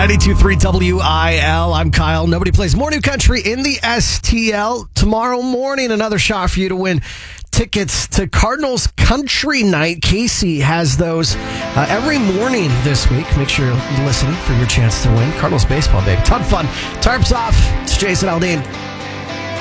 92.3 WIL. I'm Kyle. Nobody plays more new country in the STL. Tomorrow morning, another shot for you to win tickets to Cardinals Country Night. Casey has those every morning this week. Make sure you're listening for your chance to win. Cardinals baseball, baby. Ton of fun. Tarps off. It's Jason Aldean.